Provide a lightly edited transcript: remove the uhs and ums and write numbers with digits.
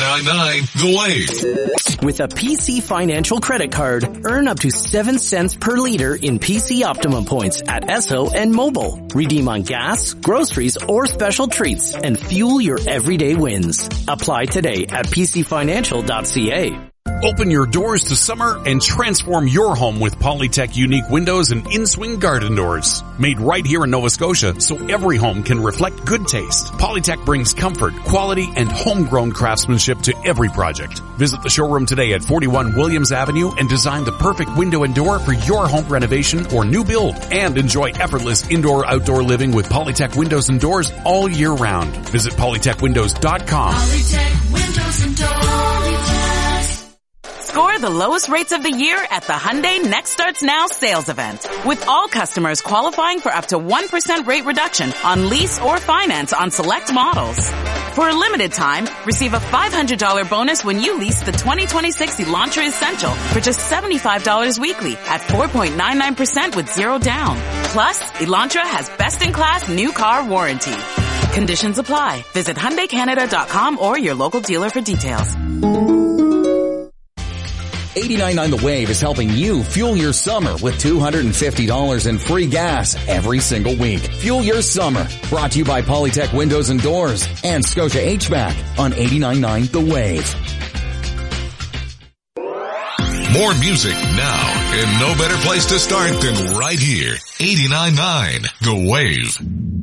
$89.9 The Wave. With a PC Financial credit card, earn up to 7 cents per liter in PC Optimum points at Esso and Mobile. Redeem on gas, groceries, or special treats and fuel your everyday wins. Apply today at pcfinancial.ca. Open your doors to summer and transform your home with Polytech unique windows and in-swing garden doors. Made right here in Nova Scotia so every home can reflect good taste. Polytech brings comfort, quality, and homegrown craftsmanship to every project. Visit the showroom today at 41 Williams Avenue and design the perfect window and door for your home renovation or new build. And enjoy effortless indoor-outdoor living with Polytech windows and doors all year round. Visit polytechwindows.com. Polytech Windows and Doors. Score the lowest rates of the year at the Hyundai Next Starts Now sales event. With all customers qualifying for up to 1% rate reduction on lease or finance on select models. For a limited time, receive a $500 bonus when you lease the 2026 Elantra Essential for just $75 weekly at 4.99% with zero down. Plus, Elantra has best-in-class new car warranty. Conditions apply. Visit HyundaiCanada.com or your local dealer for details. 89.9 The Wave is helping you fuel your summer with $250 in free gas every single week. Fuel your summer. Brought to you by Polytech Windows and Doors and Scotia HVAC on 89.9 The Wave. More music now, and no better place to start than right here. 89.9 The Wave.